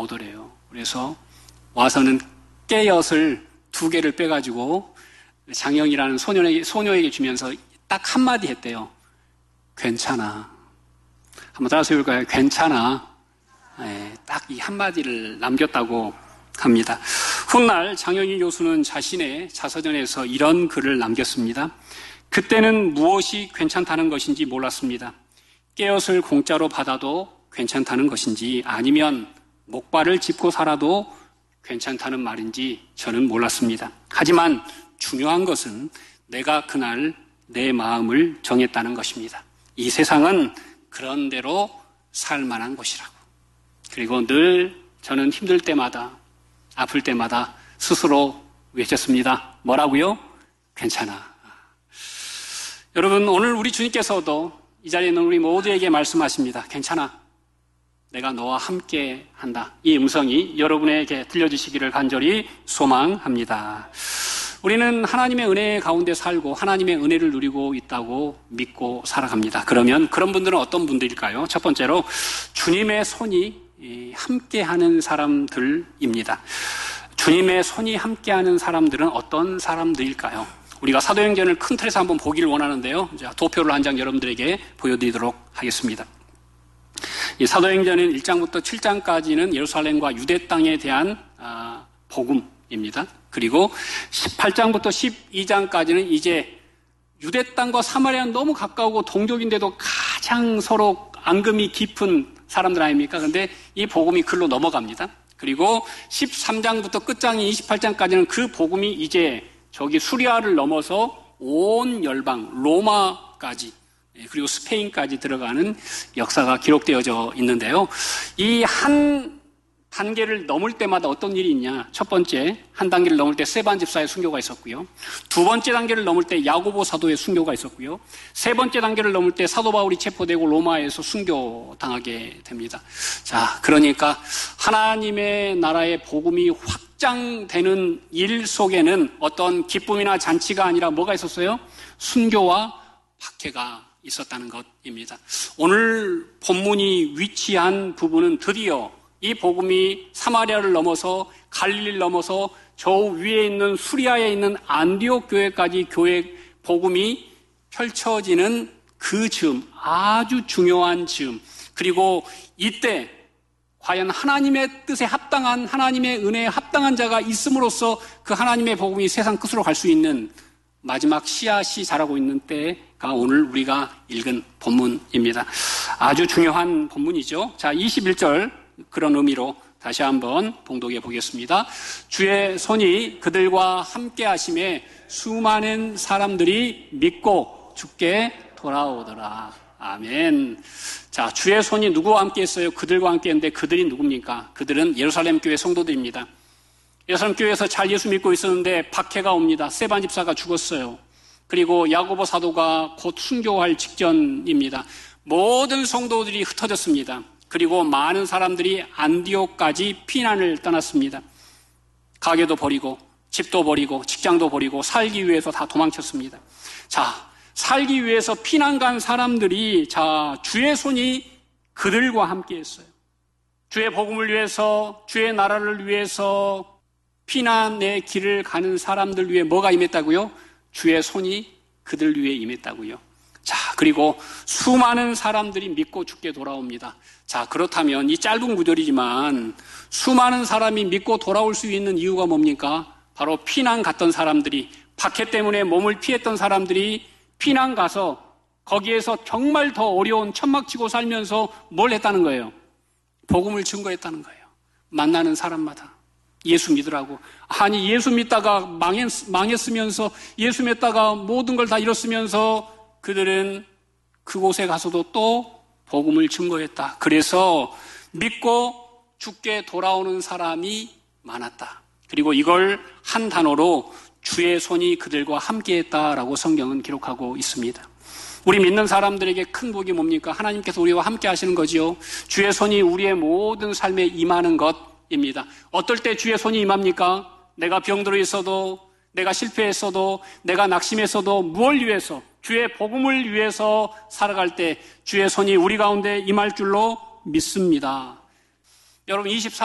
오더래요. 그래서 와서는 깨엿을 2개를 빼가지고 장영이라는 소녀에게 주면서 딱 한마디 했대요. 괜찮아. 한번 따라서 해볼까요? 괜찮아. 네, 딱 이 한마디를 남겼다고 합니다. 훗날 장영희 교수는 자신의 자서전에서 이런 글을 남겼습니다. 그때는 무엇이 괜찮다는 것인지 몰랐습니다. 깨엿을 공짜로 받아도 괜찮다는 것인지 아니면 목발을 짚고 살아도 괜찮다는 말인지 저는 몰랐습니다. 하지만 중요한 것은 내가 그날 내 마음을 정했다는 것입니다. 이 세상은 그런 대로 살 만한 곳이라고. 그리고 늘 저는 힘들 때마다 아플 때마다 스스로 외쳤습니다. 뭐라고요? 괜찮아. 여러분, 오늘 우리 주님께서도 이 자리에 있는 우리 모두에게 말씀하십니다. 괜찮아. 내가 너와 함께 한다. 이 음성이 여러분에게 들려주시기를 간절히 소망합니다. 우리는 하나님의 은혜 가운데 살고 하나님의 은혜를 누리고 있다고 믿고 살아갑니다. 그러면 그런 분들은 어떤 분들일까요? 첫 번째로 주님의 손이 함께하는 사람들입니다. 주님의 손이 함께하는 사람들은 어떤 사람들일까요? 우리가 사도행전을 큰 틀에서 한번 보기를 원하는데요. 도표를 한 장 여러분들에게 보여드리도록 하겠습니다. 이 사도행전은 1장부터 7장까지는 예루살렘과 유대 땅에 대한 복음입니다. 그리고 18장부터 12장까지는 이제 유대 땅과 사마리아는 너무 가까우고 동족인데도 가장 서로 앙금이 깊은 사람들 아닙니까? 그런데 이 복음이 글로 넘어갑니다. 그리고 13장부터 끝장인 28장까지는 그 복음이 이제 저기 수리아를 넘어서 온 열방, 로마까지 그리고 스페인까지 들어가는 역사가 기록되어져 있는데요. 이 한 단계를 넘을 때마다 어떤 일이 있냐. 첫 번째, 한 단계를 넘을 때 스데반 집사의 순교가 있었고요. 두 번째 단계를 넘을 때 야고보 사도의 순교가 있었고요. 세 번째 단계를 넘을 때 사도 바울이 체포되고 로마에서 순교당하게 됩니다. 자, 그러니까 하나님의 나라의 복음이 확장되는 일 속에는 어떤 기쁨이나 잔치가 아니라 뭐가 있었어요? 순교와 박해가 있었다는 것입니다. 오늘 본문이 위치한 부분은 드디어 이 복음이 사마리아를 넘어서 갈릴리를 넘어서 저 위에 있는 수리아에 있는 안디옥 교회까지 교회 복음이 펼쳐지는 그 즈음, 아주 중요한 즈음. 그리고 이때 과연 하나님의 뜻에 합당한, 하나님의 은혜에 합당한 자가 있음으로써 그 하나님의 복음이 세상 끝으로 갈 수 있는 마지막 씨앗이 자라고 있는 때가 오늘 우리가 읽은 본문입니다. 아주 중요한 본문이죠. 자, 21절 그런 의미로 다시 한번 봉독해 보겠습니다. 주의 손이 그들과 함께 하심에 수많은 사람들이 믿고 주께 돌아오더라. 아멘. 자, 주의 손이 누구와 함께 했어요? 그들과 함께 했는데 그들이 누굽니까? 그들은 예루살렘 교회 성도들입니다. 예루살렘 교회에서 잘 예수 믿고 있었는데 박해가 옵니다. 스데반 집사가 죽었어요. 그리고 야고보 사도가 곧 순교할 직전입니다. 모든 성도들이 흩어졌습니다. 그리고 많은 사람들이 안디옥까지 피난을 떠났습니다. 가게도 버리고 집도 버리고 직장도 버리고 살기 위해서 다 도망쳤습니다. 자, 살기 위해서 피난 간 사람들이 자, 주의 손이 그들과 함께 했어요. 주의 복음을 위해서, 주의 나라를 위해서 피난의 길을 가는 사람들 위해 뭐가 임했다고요? 주의 손이 그들 위해 임했다고요. 자, 그리고 수많은 사람들이 믿고 주께 돌아옵니다. 자, 그렇다면 이 짧은 구절이지만 수많은 사람이 믿고 돌아올 수 있는 이유가 뭡니까? 바로 피난 갔던 사람들이, 박해 때문에 몸을 피했던 사람들이 피난 가서 거기에서 정말 더 어려운 천막 치고 살면서 뭘 했다는 거예요? 복음을 증거했다는 거예요. 만나는 사람마다 예수 믿으라고. 아니, 예수 믿다가 망했으면서, 예수 믿다가 모든 걸 다 잃었으면서 그들은 그곳에 가서도 또 복음을 증거했다. 그래서 믿고 죽게 돌아오는 사람이 많았다. 그리고 이걸 한 단어로 주의 손이 그들과 함께했다라고 성경은 기록하고 있습니다. 우리 믿는 사람들에게 큰 복이 뭡니까? 하나님께서 우리와 함께 하시는 거지요. 주의 손이 우리의 모든 삶에 임하는 것입니다. 어떨 때 주의 손이 임합니까? 내가 병들어 있어도, 내가 실패했어도, 내가 낙심했어도 무엇을 위해서? 주의 복음을 위해서 살아갈 때 주의 손이 우리 가운데 임할 줄로 믿습니다. 여러분,